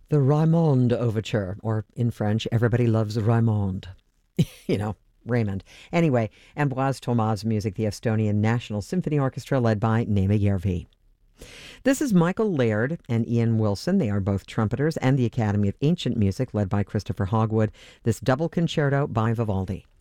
The Raymond Overture, or in French, Everybody Loves Raymond. Raymond. Anyway, Ambroise Thomas' music, the Estonian National Symphony Orchestra, led by Neeme Järvi. This is Michael Laird and Ian Wilson. They are both trumpeters, and the Academy of Ancient Music, led by Christopher Hogwood. This double concerto by Vivaldi.